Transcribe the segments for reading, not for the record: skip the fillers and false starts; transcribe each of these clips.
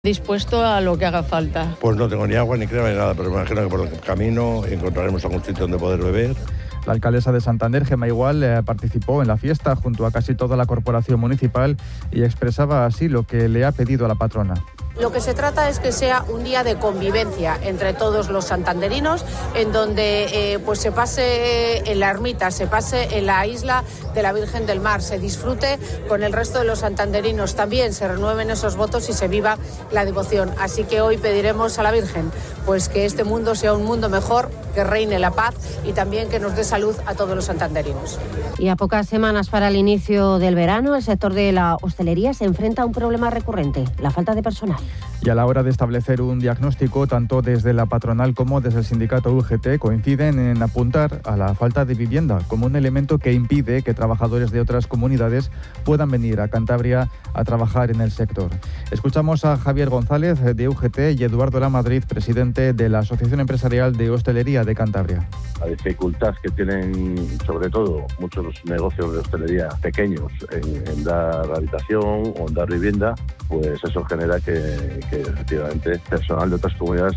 Dispuesto a lo que haga falta. Pues no tengo ni agua ni crema ni nada, pero me imagino que por el camino encontraremos algún sitio donde poder beber. La alcaldesa de Santander, Gemma Igual, participó en la fiesta junto a casi toda la corporación municipal y expresaba así lo que le ha pedido a la patrona. Lo que se trata es que sea un día de convivencia entre todos los santanderinos, en donde pues se pase en la ermita, se pase en la isla de la Virgen del Mar, se disfrute con el resto de los santanderinos, también se renueven esos votos y se viva la devoción. Así que hoy pediremos a la Virgen pues que este mundo sea un mundo mejor, que reine la paz y también que nos dé salud a todos los santanderinos. Y a pocas semanas para el inicio del verano, el sector de la hostelería se enfrenta a un problema recurrente, la falta de personal. Y a la hora de establecer un diagnóstico, tanto desde la patronal como desde el sindicato UGT coinciden en apuntar a la falta de vivienda como un elemento que impide que trabajadores de otras comunidades puedan venir a Cantabria a trabajar en el sector. Escuchamos a Javier González de UGT y Eduardo Lamadrid, presidente de la Asociación Empresarial de Hostelería de Cantabria. La dificultad que tienen sobre todo muchos negocios de hostelería pequeños en dar habitación o en dar vivienda, pues eso genera que efectivamente personal de otras comunidades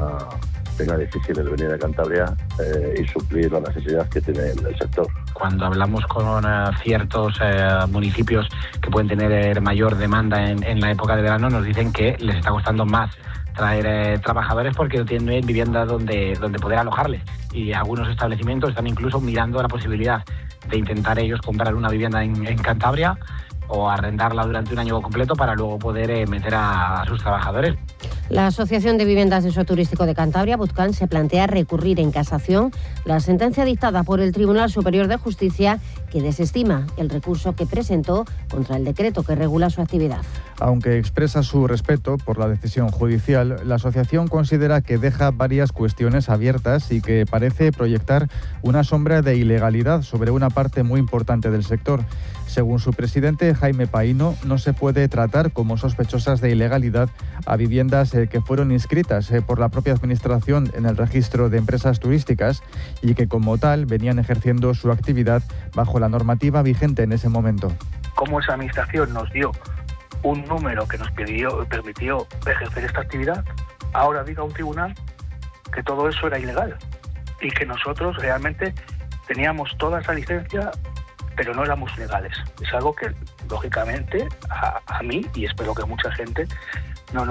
tenga difícil el venir a Cantabria y suplir la necesidad que tiene el sector. Cuando hablamos con ciertos municipios que pueden tener mayor demanda en la época de verano, nos dicen que les está costando más traer trabajadores porque no tienen vivienda donde poder alojarles. Y algunos establecimientos están incluso mirando la posibilidad de intentar ellos comprar una vivienda en Cantabria o arrendarla durante un año completo para luego poder meter a sus trabajadores. La Asociación de Viviendas de Uso Turístico de Cantabria, Buzcan, se plantea recurrir en casación la sentencia dictada por el Tribunal Superior de Justicia que desestima el recurso que presentó contra el decreto que regula su actividad. Aunque expresa su respeto por la decisión judicial, la asociación considera que deja varias cuestiones abiertas y que parece proyectar una sombra de ilegalidad sobre una parte muy importante del sector. Según su presidente, Jaime Paíno, no se puede tratar como sospechosas de ilegalidad a viviendas que fueron inscritas por la propia Administración en el registro de empresas turísticas y que como tal venían ejerciendo su actividad bajo la normativa vigente en ese momento. Como esa Administración nos dio un número que nos permitió ejercer esta actividad, ahora diga un tribunal que todo eso era ilegal y que nosotros realmente teníamos toda esa licencia pero no éramos legales. Es algo que, lógicamente, a mí, y espero que a mucha gente, no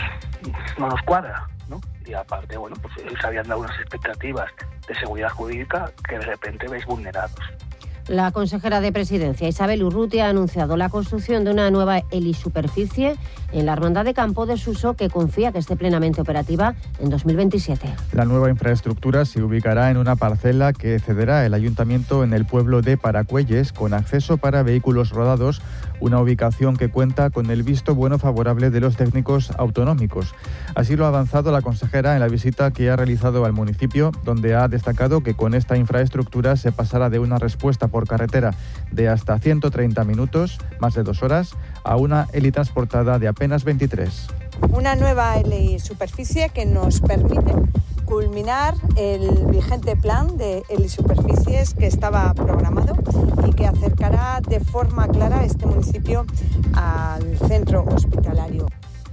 nos cuadra, ¿no? Y aparte, bueno, pues se habían dado unas expectativas de seguridad jurídica que de repente veis vulnerados. La consejera de Presidencia, Isabel Urrutia, ha anunciado la construcción de una nueva helisuperficie en la Hermandad de Campo de Suso, que confía que esté plenamente operativa en 2027. La nueva infraestructura se ubicará en una parcela que cederá el Ayuntamiento en el pueblo de Paracuelles, con acceso para vehículos rodados, una ubicación que cuenta con el visto bueno favorable de los técnicos autonómicos. Así lo ha avanzado la consejera en la visita que ha realizado al municipio, donde ha destacado que con esta infraestructura se pasará de una respuesta por carretera de hasta 130 minutos, más de 2 horas, a una helitransportada de apenas 23. Una nueva helisuperficie que nos permite culminar el vigente plan de helisuperficies que estaba programado y que acercará de forma clara a este municipio al centro hospitalario.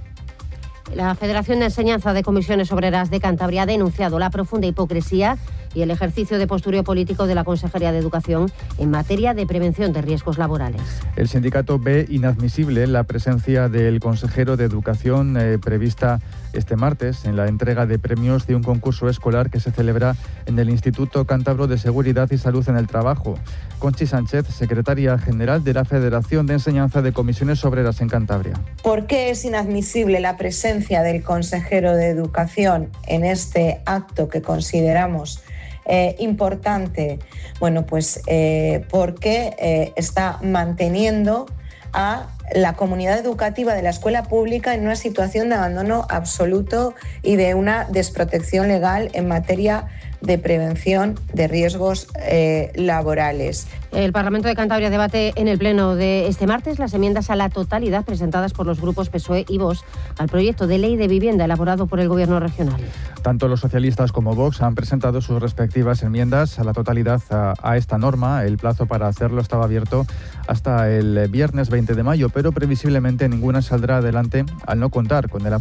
La Federación de Enseñanza de Comisiones Obreras de Cantabria ha denunciado la profunda hipocresía y el ejercicio de postureo político de la Consejería de Educación en materia de prevención de riesgos laborales. El sindicato ve inadmisible la presencia del consejero de Educación prevista este martes en la entrega de premios de un concurso escolar que se celebra en el Instituto Cántabro de Seguridad y Salud en el Trabajo. Conchi Sánchez, secretaria general de la Federación de Enseñanza de Comisiones Obreras en Cantabria. ¿Por qué es inadmisible la presencia del consejero de Educación en este acto que consideramos importante? Bueno, pues porque está manteniendo a la comunidad educativa de la escuela pública en una situación de abandono absoluto y de una desprotección legal en materia de prevención de riesgos laborales. El Parlamento de Cantabria debate en el pleno de este martes las enmiendas a la totalidad presentadas por los grupos PSOE y Vox al proyecto de ley de vivienda elaborado por el Gobierno regional. Tanto los socialistas como Vox han presentado sus respectivas enmiendas a la totalidad a esta norma. El plazo para hacerlo estaba abierto hasta el viernes 20 de mayo, pero previsiblemente ninguna saldrá adelante al no contar con el apoyo